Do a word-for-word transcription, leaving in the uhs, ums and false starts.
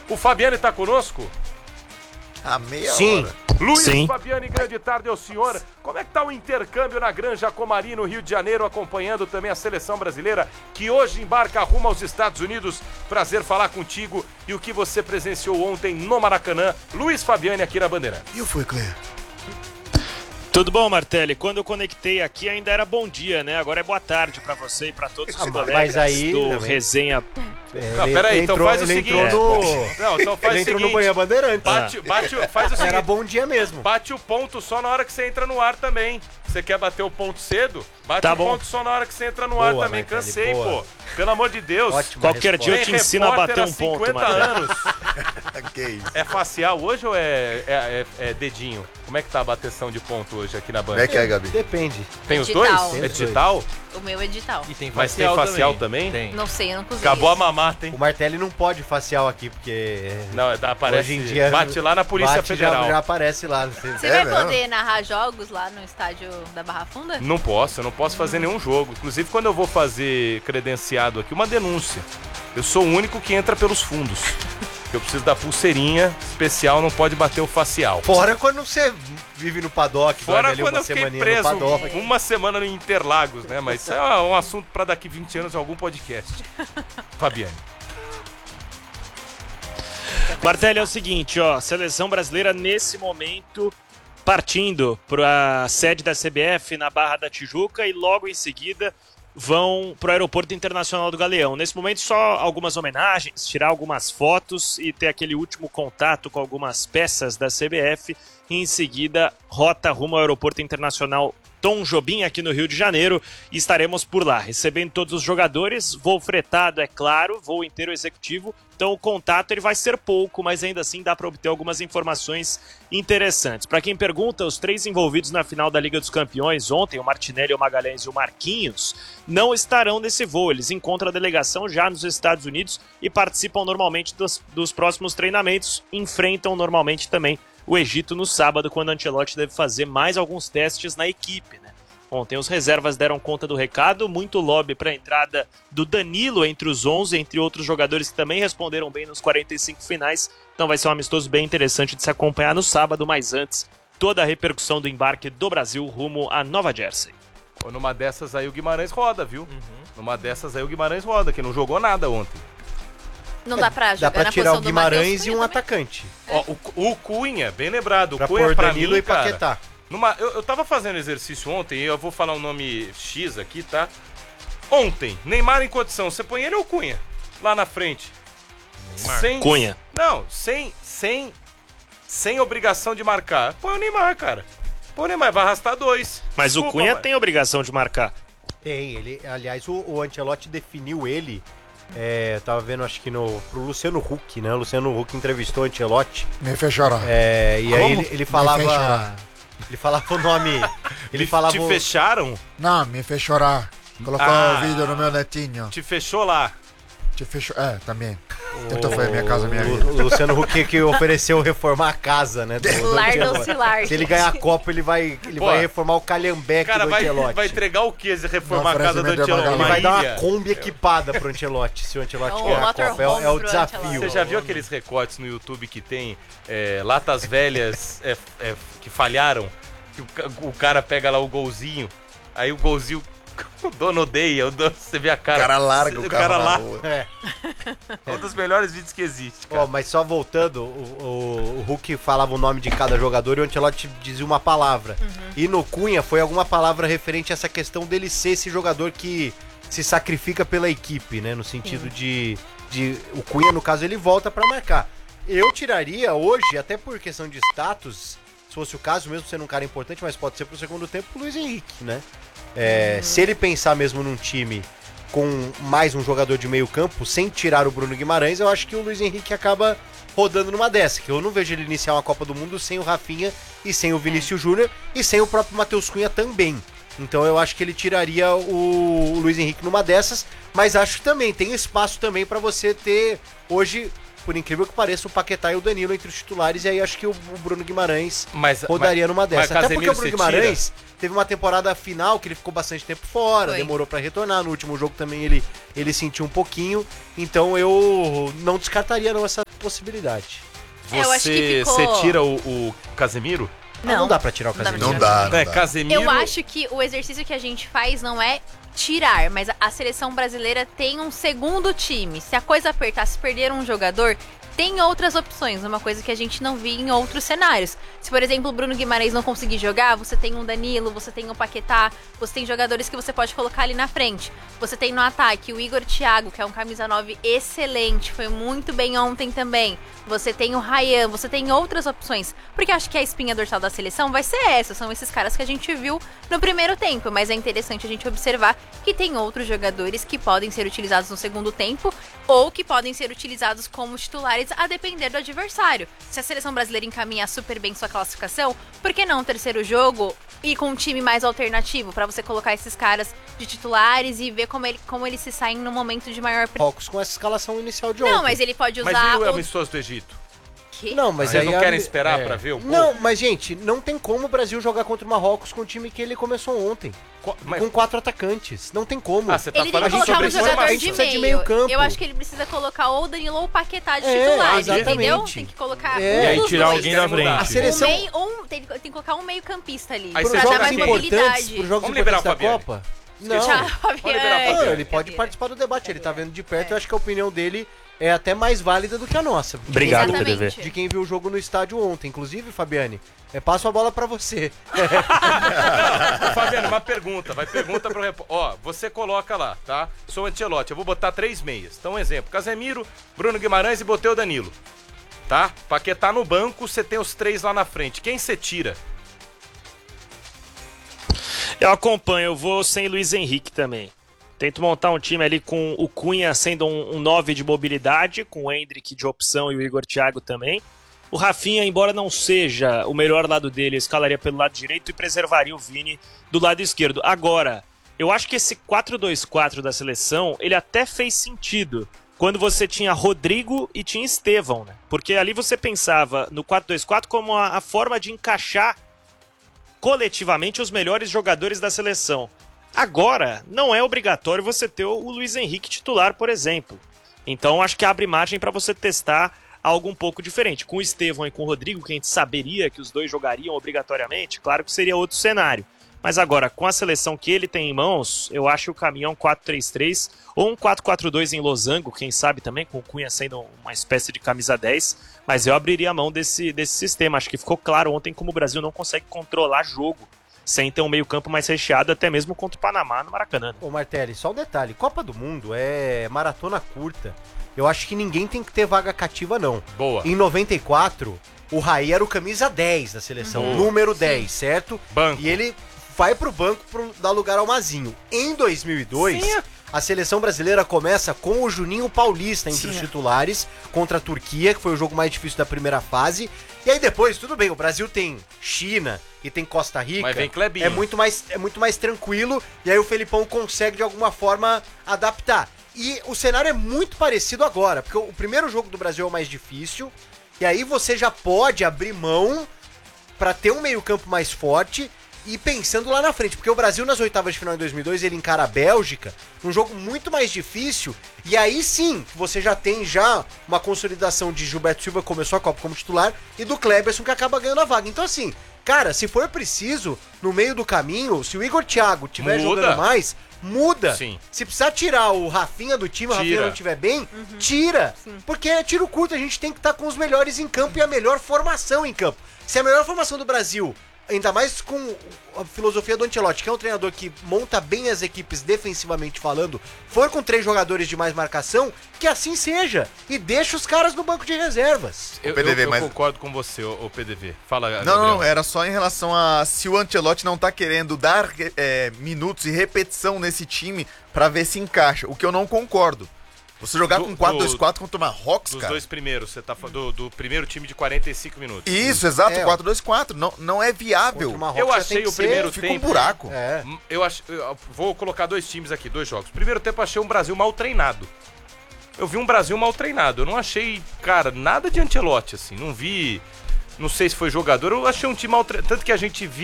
O Fabiani tá conosco? A meia Sim. hora. Luiz Sim. Fabiani, grande tarde ao senhor. Como é que tá o intercâmbio na Granja Comari, no Rio de Janeiro, acompanhando também a seleção brasileira, que hoje embarca rumo aos Estados Unidos? Prazer falar contigo e o que você presenciou ontem no Maracanã. Luiz Fabiani aqui na Bandeirante. E eu fui, Cleia? Tudo bom, Martelli? Quando eu conectei aqui ainda era bom dia, né? Agora é boa tarde pra você e pra todos os Ah, colegas mas aí do também. Resenha. É, Não, ele- peraí, ele então entrou- faz o ele seguinte. entrou no- Não, então faz Ele o entrou no seguinte. Banheiro Bandeirantes. Bate, bate, faz o Era seguinte. bom dia mesmo. Bate o ponto só na hora que você entra no ar também. Você quer bater o ponto cedo? Bate Tá o bom. ponto só na hora que você entra no Boa, ar também. Martelli, Cansei, boa. pô. Pelo amor de Deus. Ótima Qualquer dia eu Tem te ensino a repórter bater há um ponto, cinquenta Martelli. anos. Que isso? É facial hoje ou é, é, é- é dedinho? Como é que tá a bateção de ponto hoje aqui na Como Band? é que é, Gabi? Depende. Tem os Digital. dois? É Tem os digital? O meu é digital. E tem Mas tem facial também? Tem. Não sei, eu não cozinho. Acabou a mamata, hein? O Martelli não pode facial aqui, porque Não, é- aparece. hoje em dia... bate lá na Polícia bate, Federal. Já, já aparece lá. Você- Você É vai mesmo? poder narrar jogos lá no estádio da Barra Funda? Não posso, eu não posso fazer nenhum jogo. Inclusive, quando eu vou fazer credenciado aqui, uma denúncia. Eu sou o único que entra pelos fundos. Eu preciso da pulseirinha especial, não pode bater o facial. Fora quando você vive no paddock, Fora dorme ali quando uma eu fiquei semaninha preso no paddock. uma semana no Interlagos, né? Mas isso é um assunto para daqui vinte anos em algum podcast. Fabiane. Martelli, é o seguinte, ó, seleção brasileira nesse momento partindo para a sede da C B F na Barra da Tijuca e logo em seguida vão para o Aeroporto Internacional do Galeão. Nesse momento só algumas homenagens, tirar algumas fotos e ter aquele último contato com algumas peças da C B F e em seguida rota rumo ao Aeroporto Internacional Tom Jobim aqui no Rio de Janeiro e estaremos por lá, recebendo todos os jogadores, voo fretado, é claro, voo inteiro executivo, então o contato ele vai ser pouco, mas ainda assim dá para obter algumas informações interessantes. Para quem pergunta, os três envolvidos na final da Liga dos Campeões ontem, o Martinelli, o Magalhães e o Marquinhos, não estarão nesse voo, eles encontram a delegação já nos Estados Unidos e participam normalmente dos, dos próximos treinamentos, enfrentam normalmente também o Egito no sábado, quando Ancelotti deve fazer mais alguns testes na equipe, né? Ontem os reservas deram conta do recado, muito lobby para a entrada do Danilo entre os onze, entre outros jogadores que também responderam bem nos quarenta e cinco finais, então vai ser um amistoso bem interessante de se acompanhar no sábado, mas antes, toda a repercussão do embarque do Brasil rumo a Nova Jersey. Pô, numa dessas aí o Guimarães roda, viu? Numa dessas aí o Guimarães roda, que não jogou nada ontem. Não dá pra Dá jogar pra na tirar posição o do Matheus Guimarães e Cunha um também? atacante. Ó, o, o Cunha, bem lembrado, o Pra Cunha pôr pra Danilo mim, e cara, Paquetá. numa, eu, eu tava fazendo exercício ontem, e eu vou falar um nome X aqui, tá? Ontem, Neymar em condição, você põe ele ou Cunha? Lá na frente. Sem, Cunha. Não, sem, sem, sem obrigação de marcar. Põe o Neymar, cara. Põe o Neymar, vai arrastar dois. Mas Desculpa, o Cunha mas- tem obrigação de marcar. Tem, ele, aliás, o, o Ancelotti definiu ele. É, eu tava vendo, acho que no pro Luciano Huck, né? O Luciano Huck entrevistou o Ancelotti. Me fez chorar. É, e aí Como? ele, ele Me fez falava. chorar. Ele falava o nome. Ele Te- falava. Te o- fecharam? Não, me fez chorar. Colocou Ah. o vídeo no meu netinho. Te fechou lá. Te fechou. É, também. Tentou fazer minha casa, minha o, vida. o Luciano Huck que ofereceu reformar a casa, né? Do, do Lar Ancelotti. docilar. Se ele ganhar a Copa, ele vai, ele Pô, vai reformar o calhambeque Cara, do vai, Ancelotti. vai entregar o quê se reformar a Não, casa do oferecimento é Ancelotti? Ele vai dar uma ilha? Kombi equipada pro Ancelotti, se o Ancelotti É um ganhar a Copa. É, o- motorhome é o pro desafio. Ancelotti. Você já viu aqueles recortes no YouTube que tem é, latas velhas é, é, que falharam? Que o, ca- o cara pega lá o golzinho, aí o golzinho, o dono odeia, o dono, você vê a cara. O cara larga o o carro cara na lá. rua. É. É um dos melhores vídeos que existe, Ó, cara. mas só voltando, o, o, o Hulk falava o nome de cada jogador e o Ancelotti dizia uma palavra. E no Cunha foi alguma palavra referente a essa questão dele ser esse jogador que se sacrifica pela equipe, né? No sentido de, de. O Cunha, no caso, ele volta pra marcar. Eu tiraria hoje, até por questão de status, se fosse o caso, mesmo sendo um cara importante, mas pode ser pro segundo tempo, o Luiz Henrique, né? É, se ele pensar mesmo num time com mais um jogador de meio campo, sem tirar o Bruno Guimarães, eu acho que o Luiz Henrique acaba rodando numa dessa, que eu não vejo ele iniciar uma Copa do Mundo sem o Rafinha e sem o Vinícius Júnior e sem o próprio Matheus Cunha também. Então eu acho que ele tiraria o, o Luiz Henrique numa dessas, mas acho que também tem espaço também pra você ter hoje, por incrível que pareça, o Paquetá e o Danilo entre os titulares, e aí acho que o, o Bruno Guimarães Mas, rodaria mas- numa dessas. mas Até porque o Casemiro Bruno você tira? Guimarães teve uma temporada final que ele ficou bastante tempo fora, Foi. demorou pra retornar. No último jogo também ele, ele sentiu um pouquinho. Então eu não descartaria não essa, possibilidade. É, eu acho que Você, ficou- você tira o, o Casemiro? Ah, não dá pra tirar o Não dá pra Casemiro. Não dá, não É, dá. Casemiro... Eu acho que o exercício que a gente faz não é tirar, mas a- a seleção brasileira tem um segundo time. Se a coisa apertar, se perder um jogador, tem outras opções, uma coisa que a gente não via em outros cenários. Se, por exemplo, o Bruno Guimarães não conseguir jogar, você tem um Danilo, você tem um Paquetá, você tem jogadores que você pode colocar ali na frente. Você tem no ataque o Igor Thiago, que é um camisa nove excelente, foi muito bem ontem também. Você tem o Ryan, você tem outras opções. Porque acho que a espinha dorsal da seleção vai ser essa, são esses caras que a gente viu no primeiro tempo. Mas é interessante a gente observar que tem outros jogadores que podem ser utilizados no segundo tempo ou que podem ser utilizados como titulares a depender do adversário. Se a seleção brasileira encaminhar super bem sua classificação, por que não o terceiro jogo e com um time mais alternativo pra você colocar esses caras de titulares e ver como, ele, como eles se saem no momento de maior pressão? Marrocos com essa escalação inicial de ontem. Não, mas ele pode Mas usar e o o... amistoso do Egito? quê? Não, mas Vocês aí não a- querem esperar é. pra ver o povo? Não, mas gente, não tem como o Brasil jogar contra o Marrocos com o time que ele começou ontem. Co- mas- Com quatro atacantes. Não tem como. Ah, você tá Ele tem falando que colocar sobre um esse jogador formato. de precisa meio. de meio campo. Eu acho que ele precisa colocar ou o Danilo ou o Paquetá de É, titular, exatamente. entendeu? Tem que colocar É. um E aí dos tirar dois. alguém da frente. A seleção- Um meio, um, tem, tem que colocar um meio campista ali. Aí Para você os pra joga dar jogos mais quem? importantes, mobilidade. para os jogos Vamos liberar importantes o da Fabiano. Copa. Não. Já, Vamos liberar o Fabiano. Não, ele pode participar do debate, ele tá vendo de perto, eu acho que a opinião dele é até mais válida do que a nossa. Obrigado, Exatamente. P D V. De quem viu o jogo no estádio ontem. Inclusive, Fabiane, é, passo a bola pra você. Fabiano, uma pergunta. Vai pergunta pro repórter. Ó, você coloca lá, tá? Sou Ancelotti, eu vou botar três meias. Então, um exemplo. Casemiro, Bruno Guimarães e botei o Danilo. Tá? Paquetá no banco, você tem os três lá na frente. Quem você tira? Eu acompanho, eu vou sem Luiz Henrique também. Tento montar um time ali com o Cunha sendo um nove de mobilidade, com o Endrick de opção e o Igor Thiago também. O Rafinha, embora não seja o melhor lado dele, eu escalaria pelo lado direito e preservaria o Vini do lado esquerdo. Agora, eu acho que esse quatro dois quatro da seleção, ele até fez sentido quando você tinha Rodrigo e tinha Estevão, né? Porque ali você pensava no quatro dois quatro como a, a forma de encaixar coletivamente os melhores jogadores da seleção. Agora, não é obrigatório você ter o Luiz Henrique titular, por exemplo. Então, acho que abre margem para você testar algo um pouco diferente. Com o Estevão e com o Rodrigo, que a gente saberia que os dois jogariam obrigatoriamente, claro que seria outro cenário. Mas agora, com a seleção que ele tem em mãos, eu acho que o caminho é um quatro três três ou um quatro quatro dois em losango, quem sabe também, com o Cunha sendo uma espécie de camisa dez. Mas eu abriria a mão desse, desse sistema. Acho que ficou claro ontem como o Brasil não consegue controlar jogo sem ter um meio campo mais recheado, até mesmo contra o Panamá no Maracanã. Ô Martelli, só um detalhe, Copa do Mundo é maratona curta. Eu acho que ninguém tem que ter vaga cativa, não. Boa. Em noventa e quatro, o Raí era o camisa dez da seleção, Uhum. número dez, certo? Banco. E ele vai pro banco pra dar lugar ao Mazinho. Em dois mil e dois, Sim. a seleção brasileira começa com o Juninho Paulista entre os titulares contra a Turquia, que foi o jogo mais difícil da primeira fase. E aí depois, tudo bem, o Brasil tem China e tem Costa Rica. Mas vem Clebinho. É muito mais, é muito mais tranquilo, e aí o Felipão consegue de alguma forma adaptar. E o cenário é muito parecido agora, porque o primeiro jogo do Brasil é o mais difícil, e aí você já pode abrir mão pra ter um meio-campo mais forte e pensando lá na frente, porque o Brasil nas oitavas de final em dois mil e dois ele encara a Bélgica, um jogo muito mais difícil, e aí sim, você já tem já uma consolidação de Gilberto Silva, que começou a Copa como titular, e do Kleberson, que acaba ganhando a vaga. Então assim, cara, se for preciso, no meio do caminho, se o Igor Thiago estiver Muda. jogando mais, muda. Sim. Se precisar tirar o Rafinha do time, o Rafinha Tira. não estiver bem, tira. Porque é tiro curto, a gente tem que estar com os melhores em campo e a melhor formação em campo. Se a melhor formação do Brasil, ainda mais com a filosofia do Ancelotti, que é um treinador que monta bem as equipes defensivamente falando, for com três jogadores de mais marcação, que assim seja. E deixa os caras no banco de reservas. Eu, P D V, eu- eu mas- concordo com você, ô, ô P D V. Fala, Não, Gabriel. não, era só em relação a se o Ancelotti não tá querendo dar é, minutos e repetição nesse time pra ver se encaixa, o que eu não concordo. Você jogar Do- com quatro do- dois quatro contra o Marrocos, Dos cara. dois primeiros, você tá falando do, do primeiro time de quarenta e cinco minutos. Isso, exato, É, ó. quatro dois quatro, não, não é viável. Contra o Marrocos Eu já achei tem que o ser- primeiro Fica um tempo. buraco. É. Hum, Eu acho, eu vou colocar dois times aqui, dois jogos. Primeiro tempo achei um Brasil mal treinado. Eu vi um Brasil mal treinado. Eu não achei, cara, nada de Ancelotti assim. Não vi, não sei se foi jogador. Eu achei um time mal treinado, tanto que a gente viu